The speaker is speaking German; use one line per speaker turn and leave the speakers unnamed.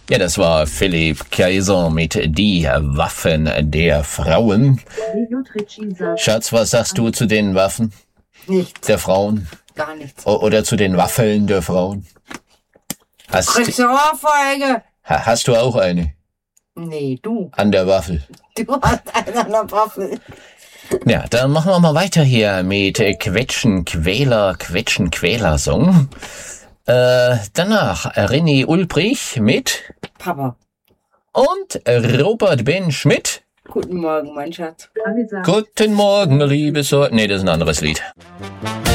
Ja, das war Philipp Kaiser mit Die Waffen der Frauen. Schatz, was sagst du zu den Waffen
Nichts.
der Frauen?
Gar nichts.
Oder zu den Waffeln der Frauen?
Kriegst du Ohrfeige?
Hast du auch eine
Nee, du.
an der Waffel?
Du hast eine an der Waffel.
Ja, dann machen wir mal weiter hier mit Quetschen-Quäler-Song. Danach René Ulbrich mit
Papa.
und Robert Ben Schmidt.
Guten Morgen, mein Schatz.
Guten Morgen, liebe Nee, das ist ein anderes Lied.